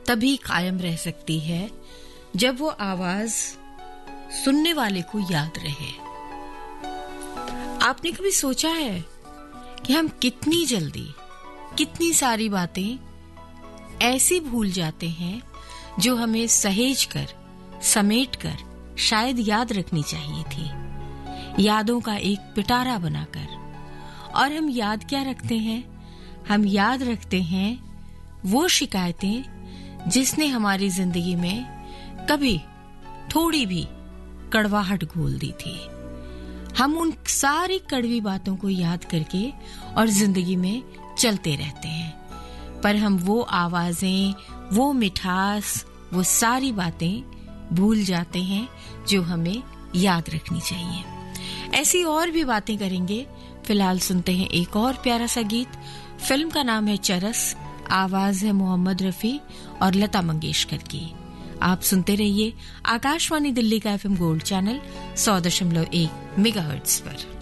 तभी कायम रह सकती है जब वो आवाज सुनने वाले को याद रहे। आपने कभी सोचा है कि हम कितनी जल्दी कितनी सारी बातें ऐसी भूल जाते हैं जो हमें सहेज कर समेट कर शायद याद रखनी चाहिए थी, यादों का एक पिटारा बनाकर। और हम याद क्या रखते हैं? हम याद रखते हैं वो शिकायतें जिसने हमारी जिंदगी में कभी थोड़ी भी कड़वाहट घोल दी थी। हम उन सारी कड़वी बातों को याद करके और जिंदगी में चलते रहते हैं, पर हम वो आवाजें, वो मिठास, वो सारी बातें भूल जाते हैं जो हमें याद रखनी चाहिए। ऐसी और भी बातें करेंगे। फिलहाल सुनते हैं एक और प्यारा सा गीत। फिल्म का नाम है चरस, आवाज है मोहम्मद रफी और लता मंगेशकर की। आप सुनते रहिए आकाशवाणी दिल्ली का FM गोल्ड चैनल 100.1 मेगाहर्ट्ज पर।